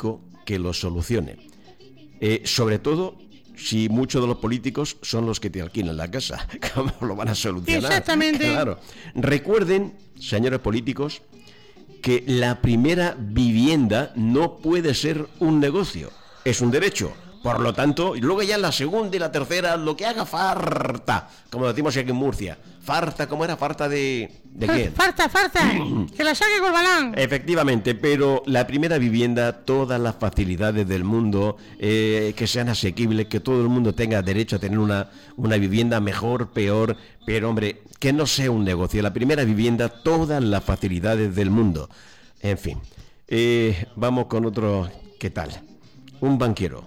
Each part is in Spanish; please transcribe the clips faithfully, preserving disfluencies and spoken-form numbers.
político que lo solucione. Eh, sobre todo si muchos de los políticos son los que te alquilan la casa. ¿Cómo lo van a solucionar? Exactamente. Claro. Recuerden, señores políticos, que la primera vivienda no puede ser un negocio, es un derecho. Por lo tanto, y luego ya la segunda y la tercera, lo que haga falta, como decimos aquí en Murcia. Farta, ¿cómo era? Farta de... ¿De qué? Farta, farta, que la saque Corbalán. Efectivamente, pero la primera vivienda, todas las facilidades del mundo, eh, que sean asequibles, que todo el mundo tenga derecho a tener una, una vivienda mejor, peor, pero hombre, que no sea un negocio. La primera vivienda, todas las facilidades del mundo. En fin, eh, vamos con otro... ¿Qué tal? Un banquero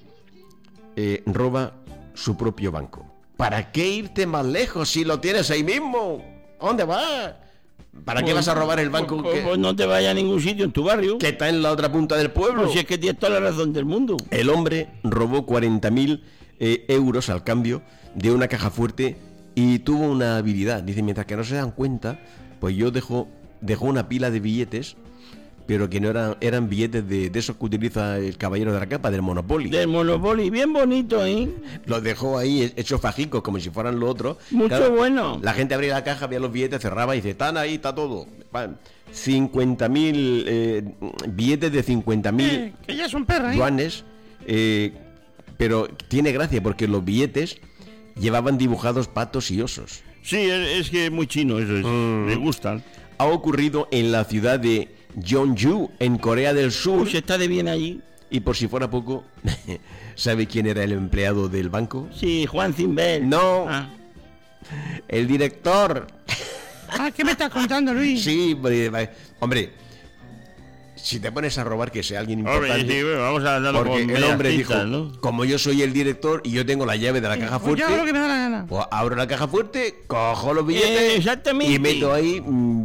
eh, roba su propio banco. ¿Para qué irte más lejos si lo tienes ahí mismo? ¿Dónde vas? ¿Para pues, qué vas a robar el banco? Pues, que, pues no te vayas a ningún sitio en tu barrio. Que está en la otra punta del pueblo. Pues si es que tienes toda la razón del mundo. El hombre robó cuarenta mil eh, euros al cambio de una caja fuerte y tuvo una habilidad. Dice, mientras que no se dan cuenta, pues yo dejo, dejó una pila de billetes, pero que no eran, eran billetes de, de esos que utiliza el caballero de la capa, del Monopoly. Del Monopoly, bien bonito, ¿eh? Los dejó ahí hechos fajicos, como si fueran los otros. Mucho claro, bueno. La gente abría la caja, veía los billetes, cerraba y dice, están ahí, está todo. cincuenta mil eh, billetes de cincuenta mil Eh, que ya son perras, ¿eh? yuanes, eh, pero tiene gracia porque los billetes llevaban dibujados patos y osos. Sí, es, es que es muy chino eso, es, Mm. me gustan. Ha ocurrido en la ciudad de Jeonju, en Corea del Sur. Uy, se está de bien allí. Y por si fuera poco, ¿sabe quién era el empleado del banco? Sí, Juan Cimbel. No, Ah. el director. Ah, ¿qué me estás contando, Luis? Sí, hombre, hombre, si te pones a robar, que sea alguien importante. Hombre, sí, bueno, vamos a darlo Porque con el hombre medias dijo, tintas, ¿no? como yo soy el director y yo tengo la llave de la caja Pues yo hago lo fuerte, que me da la gana. pues abro la caja fuerte, cojo los billetes Eh, exactamente. y meto ahí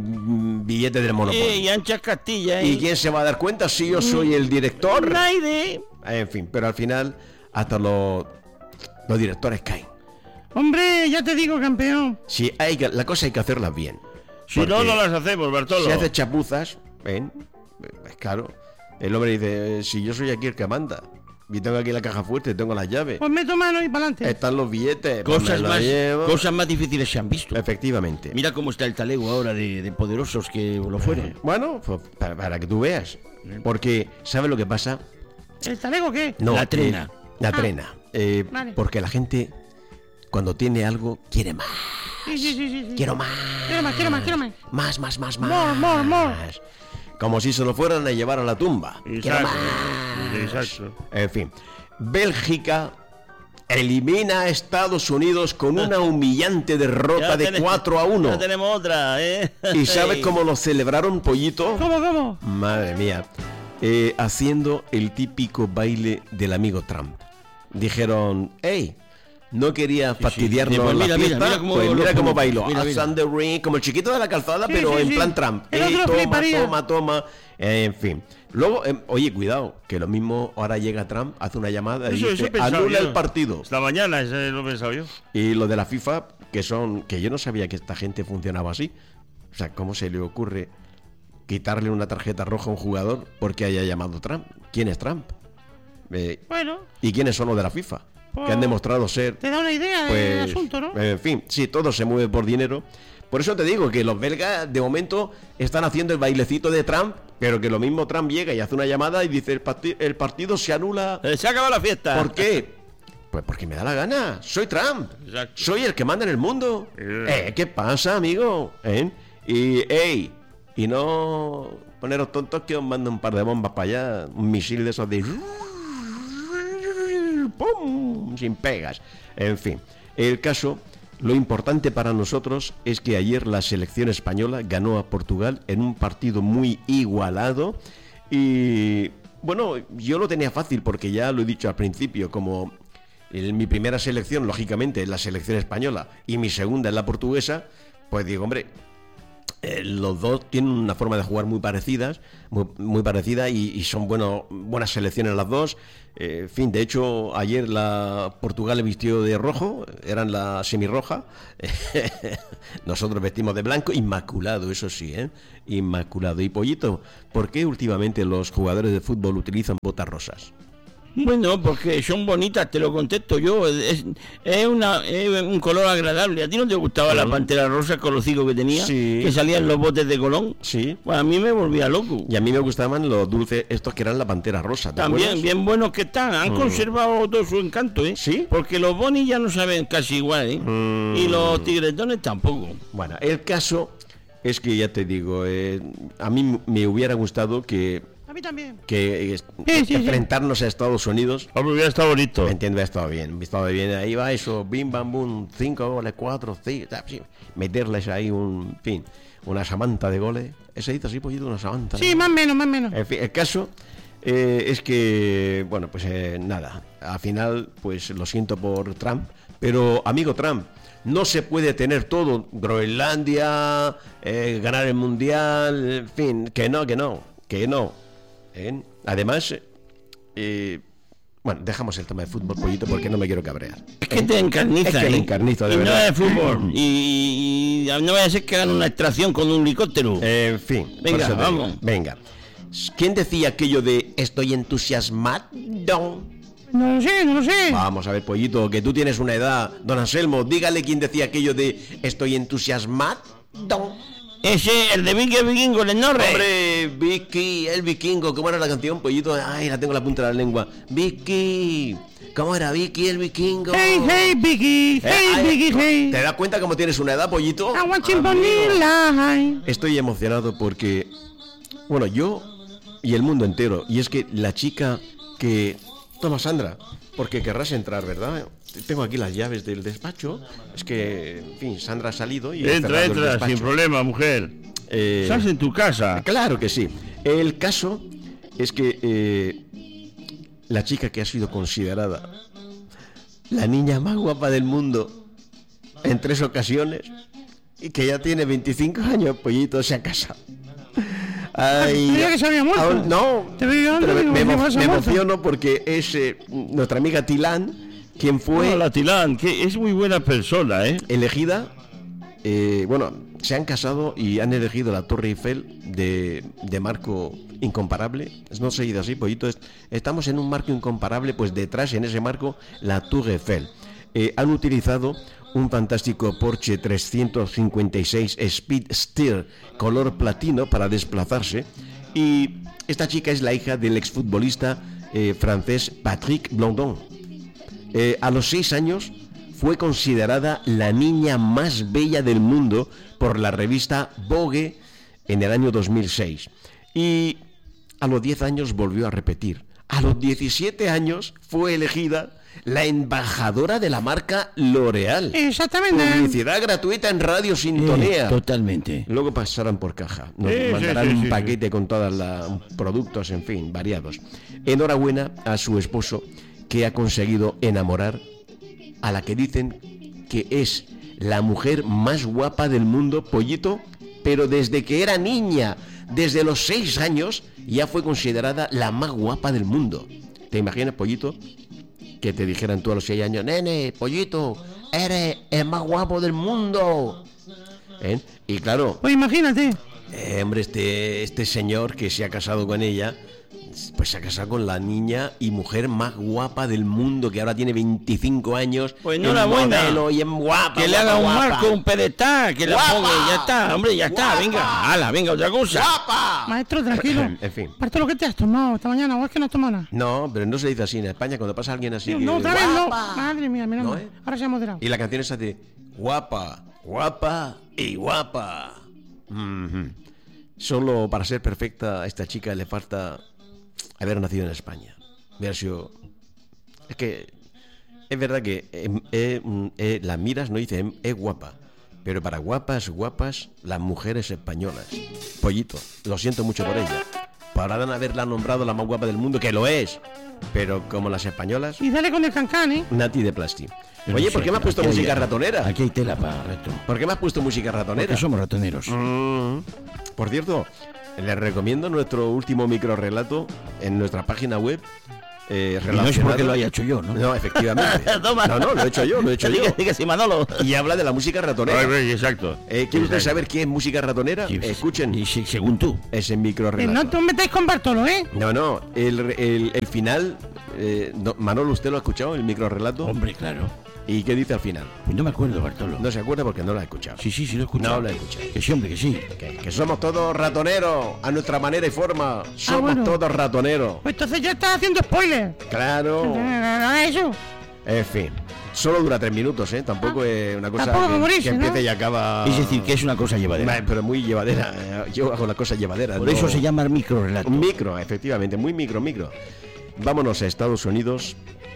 mm, billetes del Monopoly. Eh, y anchas Castilla, ¿eh? ¿Y quién se va a dar cuenta si yo soy el director? Naide. En fin, pero al final hasta los, los directores caen. Hombre, ya te digo, campeón. Si hay que, la cosa hay que hacerlas bien. Si no, Porque no las hacemos, Bartolo. Si hace chapuzas, ¿ven? Pues claro, el hombre dice, si yo soy aquí el que manda, y tengo aquí la caja fuerte, tengo las llaves, Pues meto mano y para adelante. están los billetes, pues Cosas me los más, llevo. cosas más difíciles se han visto. Efectivamente. Mira cómo está el talego ahora de, de poderosos que lo fueron. Bueno, pues para, para que tú veas. Porque, ¿sabes lo que pasa? ¿El talego qué? No, La trena. eh, la Ah, trena. Eh, vale. Porque la gente, cuando tiene algo, quiere más. Sí, sí, sí, sí, sí. Quiero más. Quiero más, quiero más, quiero más. Más, más, más, más. More, more, more. Como si se lo fueran a llevar a la tumba. Quiero Exacto. más. Exacto. En fin, Bélgica elimina a Estados Unidos con una humillante derrota Ya de tenemos- cuatro a uno. Ya tenemos otra, ¿eh? ¿Y sabes cómo lo celebraron, pollito? ¿Cómo, cómo? Madre mía. Eh, haciendo el típico baile del amigo Trump. Dijeron, hey, no quería fastidiarnos Sí, pues la mira, mira, fiesta, mira cómo pues lo mira cómo pongo. bailó. Mira, A mira. Thunder Ring, como el chiquito de la calzada, Sí, pero sí, en sí. plan Trump. El Ey, otro toma, fliparía. toma, toma. En fin. Luego, eh, oye, cuidado, que lo mismo ahora llega Trump, hace una llamada y Eso- eso dice, he pensado anula yo. el partido. Esta mañana, eso lo he pensado yo. Y lo de la FIFA, que son, que yo no sabía que esta gente funcionaba así. O sea, ¿cómo se le ocurre quitarle una tarjeta roja a un jugador porque haya llamado Trump? ¿Quién es Trump? Eh, Bueno, ¿Y quiénes son los de la FIFA? Pues, que han demostrado ser... te da una idea Pues, del asunto, ¿no? En fin, sí, todo se mueve por dinero. Por eso te digo que los belgas de momento están haciendo el bailecito de Trump, pero que lo mismo Trump llega y hace una llamada y dice el, parti- el partido se anula. Eh, se ha acabado la fiesta. ¿Por qué? Pues porque me da la gana. Soy Trump. Exacto. Soy el que manda en el mundo. Eh. Eh, ¿Qué pasa, amigo? ¿Eh? Y, ey, y no poneros tontos que os mando un par de bombas para allá, un misil de esos de... ¡Pum! Sin pegas. En fin, el caso, lo importante para nosotros es que ayer la selección española ganó a Portugal en un partido muy igualado y, bueno, yo lo tenía fácil porque ya lo he dicho al principio, como en mi primera selección, lógicamente, es la selección española y mi segunda es la portuguesa, pues digo, hombre, Eh, los dos tienen una forma de jugar muy parecidas, muy, muy parecida y, y son bueno, buenas selecciones las dos. Eh, en fin, de hecho, ayer la Portugal le vistió de rojo, eran la semirroja. Nosotros vestimos de blanco, inmaculado, eso sí, ¿eh? Inmaculado. Y Pollito, ¿por qué últimamente los jugadores de fútbol utilizan botas rosas? Bueno, porque son bonitas, te lo contesto yo. Es, es, una, es un color agradable. ¿A ti no te gustaba la pantera rosa con los hocicos que tenía? Sí. Que salían los botes de Colón. Sí. Pues a mí me volvía loco. Y a mí me gustaban los dulces estos que eran la pantera rosa. ¿te También, acuerdas? bien buenos que están. Han mm. conservado todo su encanto, ¿eh? ¿Sí? Porque los bonis ya no saben casi igual, ¿eh? Mm. Y los tigretones tampoco. Bueno, el caso es que ya te digo, eh, a mí me hubiera gustado que... A mí también. que sí, sí, enfrentarnos sí. a Estados Unidos. Hombre, hubiera estado bonito. Me entiendo, hubiera estado bien, hubiera estado bien. Ahí va eso, bim, bam, bum, cinco goles, cuatro, sí, sí, meterles ahí un, en fin, una samanta de goles. ¿Ese dice así, Pollito, una samanta? Sí, más o menos, más o menos. En fin, el caso eh, es que, bueno, pues eh, nada, al final, pues lo siento por Trump, pero amigo Trump, no se puede tener todo, Groenlandia, eh, ganar el mundial, en fin, que no, que no, que no. ¿Eh? Además, eh, bueno, dejamos el tema de fútbol, Pollito, porque no me quiero cabrear. Es que te encarniza, es que ¿eh? me encarnizo, de y verdad. no es fútbol. Y, y no vaya a ser que hagan una extracción con un helicóptero. Eh, en fin, venga, por eso te vamos. digo. Venga. ¿Quién decía aquello de estoy entusiasmado? No lo sé, no lo sé. Vamos a ver, Pollito, que tú tienes una edad. Don Anselmo, dígale quién decía aquello de estoy entusiasmado. Ese, el de Vicky el Vikingo, el Norre. Hombre, Vicky, el vikingo. ¿Cómo era la canción, Pollito? Ay, la tengo en la punta de la lengua. Vicky. ¿Cómo era Vicky, el vikingo? Hey, hey, Vicky. Hey, Eh, ay, Vicky, hey. ¿Te das cuenta cómo tienes una edad, Pollito? I want you vanilla. Estoy emocionado porque, bueno, yo y el mundo entero. Y es que la chica que... Toma, Sandra, porque querrás entrar, ¿verdad? Tengo aquí las llaves del despacho. Es que, en fin, Sandra ha salido y... Entra, entra, sin problema, mujer. Eh, Estás en tu casa. Claro que sí. El caso es que eh, la chica que ha sido considerada la niña más guapa del mundo en tres ocasiones y que ya tiene veinticinco años, Pollito, se ha casado. Ay, Creía que se había muerto. aún- no, Te veo, pero me, digo, me ¿qué emo- pasa, me muerto? emociono porque es eh, nuestra amiga Tilán quien fue Bueno, la Tilán, que es muy buena persona, ¿eh? elegida, eh, bueno, se han casado y han elegido la Torre Eiffel de, de marco incomparable. No se dice así, Pollito. es- Estamos en un marco incomparable, pues detrás, en ese marco, la Torre Eiffel. Eh, han utilizado un fantástico Porsche trescientos cincuenta y seis Speedster color platino para desplazarse. Y esta chica es la hija del exfutbolista eh, francés Patrick Blondon. Eh, a los seis años fue considerada la niña más bella del mundo por la revista Vogue en el año dos mil seis. Y a los diez años volvió a repetir. A los diecisiete años fue elegida la embajadora de la marca L'Oréal. Exactamente. Publicidad gratuita en Radio Sintonía. Eh, totalmente. Luego pasarán por caja. Nos Sí, sí, mandarán sí, un sí, paquete con todos los productos, en fin, variados. Enhorabuena a su esposo, que ha conseguido enamorar a la que dicen que es la mujer más guapa del mundo, Pollito, pero desde que era niña, desde los seis años, ya fue considerada la más guapa del mundo. ¿Te imaginas, Pollito, que te dijeran tú a los seis años, nene, Pollito, eres el más guapo del mundo? ¿Eh? Y claro, Pues imagínate. eh, hombre, este, este señor que se ha casado con ella, pues se ha casado con la niña y mujer más guapa del mundo, que ahora tiene veinticinco años. Pues en enhorabuena. modelo y en guapa. Que le guapa, haga un guapa. marco, un pedestal, que la Guapa. ponga y ya está, hombre, ya está, Guapa. venga, hala, venga, otra cosa. ¡Guapa! Maestro, tranquilo. En fin. Parte lo que te has tomado esta mañana, o es que no has tomado nada. No, pero no se dice así en España cuando pasa alguien así. No, que- no, otra vez no. ¡Guapa! Madre mía, mira, No, no, ¿eh? ahora se ha moderado. Y la canción esa de guapa, guapa y guapa. Mhm. Solo para ser perfecta a esta chica le falta haber nacido en España. Hubiera sido... Es que es verdad que eh, eh, eh, la miras, no dice eh, es guapa, pero para guapas, guapas, las mujeres españolas. Pollito, lo siento mucho por ella. Podrán haberla nombrado la más guapa del mundo, que lo es, pero como las españolas, Y dale con el cancán, ¿eh? Nati de Plasti. Yo Oye, no ¿por sé, qué me has puesto aquí hay- música ratonera? Aquí hay tela para rato. ¿Por qué me has puesto música ratonera? Porque somos ratoneros. Mm. Por cierto, les recomiendo nuestro último microrelato en nuestra página web. Eh, Y no es relacionado- porque lo haya hecho yo, ¿no? No, efectivamente. Toma. No, no, lo he hecho yo, lo he hecho yo. Diga, diga, sí, Manolo. Y habla de la música ratonera. exacto. Eh, ¿Quiere usted saber qué es música ratonera? Sí, sí. Escuchen Y sí, según tú. ese Eh, microrelato. no te metáis con Bartolo, ¿eh? No, no, el, el, el final, eh, no, Manolo, ¿usted lo ha escuchado, el microrelato? Hombre, claro. ¿Y qué dice al final? Pues no me acuerdo, Bartolo. No se acuerda porque no lo ha escuchado. Sí, sí, sí lo he escuchado. No lo he escuchado. Que sí, hombre, que sí. Que, que somos todos ratoneros, a nuestra manera y forma. Somos bueno. todos ratoneros. Pues entonces ya estás haciendo spoiler. Claro. Nada eso. En fin. Solo dura tres minutos, ¿eh? Tampoco es una cosa Tampoco que, me morirse, que empiece ¿no? y acaba... Es decir, que es una cosa llevadera. Ma- Pero muy llevadera. eh, Yo hago la cosa llevadera. Por no- eso se llama micro relato. Un micro, efectivamente, muy micro, micro. Vámonos a Estados Unidos,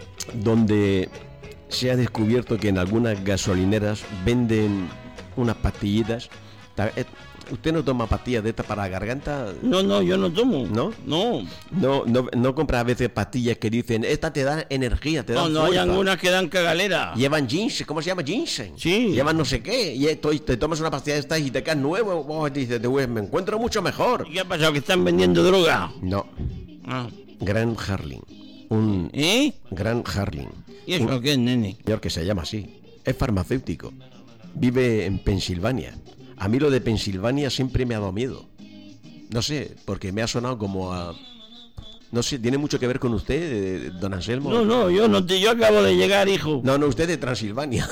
donde se ha descubierto que en algunas gasolineras venden unas pastillitas. Ta- eh, ¿Usted no toma pastillas de estas para la garganta? No, no, yo no tomo. ¿No? No. No, no, no compra a veces pastillas que dicen, esta te da energía, te da No, no, hay fuerza. algunas que dan cagalera. Llevan jeans, ¿cómo se llama? Jeans. Sí. Llevan no sé qué. Y esto- y te tomas una pastilla de estas y te quedas nuevo. Oh, dices, te- me encuentro mucho mejor. ¿Y qué ha pasado? ¿Que están vendiendo droga? No. Ah. Gran Harling. Un ¿Eh? Gran Harling. ¿Y eso Un qué es, nene? señor que se llama así. Es farmacéutico. Vive en Pensilvania. A mí lo de Pensilvania siempre me ha dado miedo. No sé, porque me ha sonado como a... No sé, ¿tiene mucho que ver con usted, eh, don Anselmo? No, no, yo no te, yo acabo de llegar, hijo. No, no, usted de Transilvania.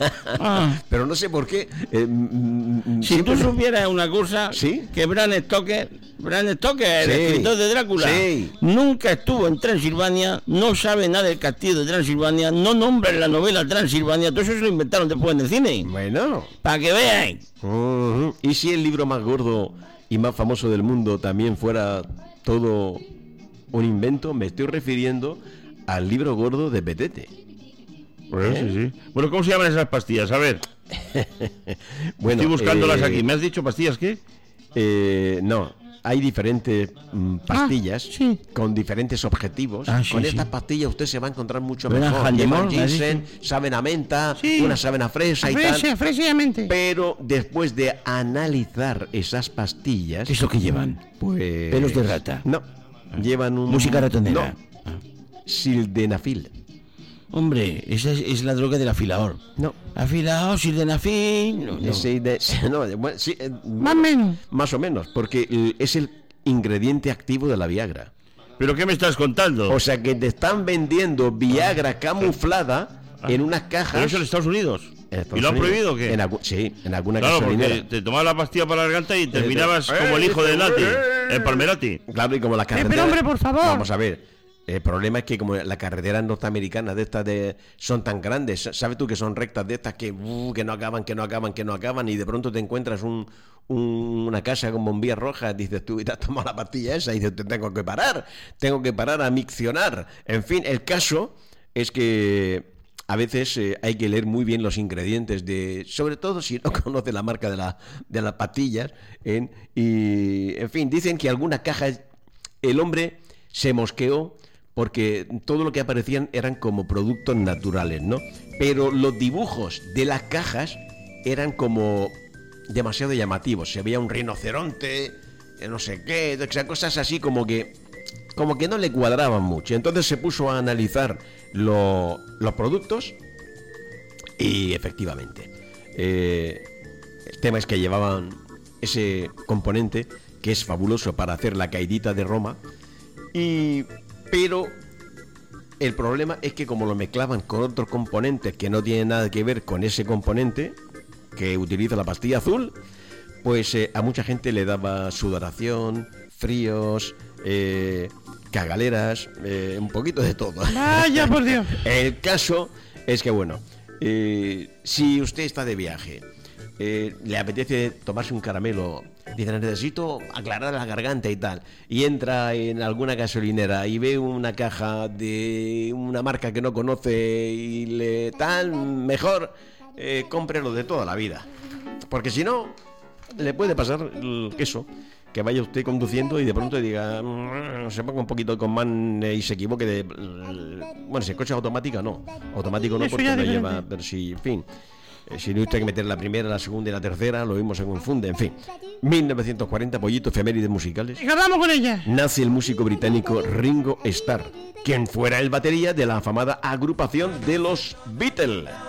Ah. Pero no sé por qué. eh, mm, mm, Si siempre tú me- supieras una cosa, ¿Sí? que Bram Stoker, Bram Stoker, el Sí. escritor de Drácula, Sí. nunca estuvo en Transilvania, no sabe nada del castillo de Transilvania, no nombra en la novela Transilvania, todo eso se lo inventaron después en el cine. Bueno. Para que veáis. Ujú. ¿Y si el libro más gordo y más famoso del mundo también fuera todo un invento? Me estoy refiriendo al libro gordo de Petete. Pues sí, sí. Bueno, ¿cómo se llaman esas pastillas? A ver, Bueno, estoy buscándolas eh, aquí. ¿Me has dicho pastillas qué? Eh, no, hay diferentes mm, pastillas Ah, sí. con diferentes objetivos. Ah, sí, con sí. estas pastillas usted se va a encontrar mucho ¿Verdad, mejor. Handemol, Llevan me has ginseng, saben a menta, Sí. unas saben a fresa y Fresa, tal. fresamente. Pero después de analizar esas pastillas, ¿Qué es lo que llevan? pues... Pelos de rata. No, llevan un... Música ratonera. No, sildenafil. Hombre, esa es, es la droga del afilador. No. Afilador, sildenafil. No, no. Ese de- no, bueno, sí, eh, Más o menos. más o menos, porque eh, es el ingrediente activo de la Viagra. ¿Pero qué me estás contando? O sea que te están vendiendo Viagra camuflada en unas ¿Pero cajas. eso en Estados Unidos? en Estados ¿Y lo han Unidos. prohibido o qué? En algu- sí, en alguna Claro, porque gasolinera. te tomabas la pastilla para la garganta y terminabas Eh, como el hijo de eh, Lati, eh, en Palmerati. Claro, y como la carretera. pero hombre, por favor. Vamos a ver. El problema es que como las carreteras norteamericanas de estas de, son tan grandes, sabes tú que son rectas de estas que, uh, que no acaban, que no acaban, que no acaban, y de pronto te encuentras un, un- una casa con bombillas rojas, dices tú, y te has tomado la pastilla esa, y dices, te tengo que parar, tengo que parar a miccionar. En fin, el caso es que a veces eh, hay que leer muy bien los ingredientes de, sobre todo si no conoce la marca de, la, de las pastillas, ¿eh? Y en fin, dicen que algunas cajas el hombre se mosqueó porque todo lo que aparecían eran como productos naturales, ¿no? Pero los dibujos de las cajas eran como demasiado llamativos. Se veía un rinoceronte, eh, no sé qué, o sea, cosas así como que como que no le cuadraban mucho. Entonces se puso a analizar lo- los productos y efectivamente eh, el tema es que llevaban ese componente que es fabuloso para hacer la caidita de Roma, y pero el problema es que como lo mezclaban con otros componentes que no tienen nada que ver con ese componente que utiliza la pastilla azul, pues eh, a mucha gente le daba sudoración, fríos, eh, cagaleras, eh, un poquito de todo. Vaya por Dios. El caso es que, bueno, eh, si usted está de viaje, eh, le apetece tomarse un caramelo, dice, necesito aclarar la garganta y tal, y entra en alguna gasolinera y ve una caja de una marca que no conoce y le tal, mejor eh, cómprelo de toda la vida. Porque si no, le puede pasar el- eso, que vaya usted conduciendo y de pronto diga, "Mm", se ponga un poquito con man y se equivoque de... Bueno, si el coche es automática, no. Automático no, Eso porque ya no es lleva... diferente. Pero si, en fin... eh, Si no usted hay que meter la primera, la segunda y la tercera, lo mismo se confunde, en fin. mil novecientos cuarenta, pollito, efemérides musicales. Y vamos con ella. Nace el músico británico Ringo Starr, quien fuera el batería de la afamada agrupación de los Beatles.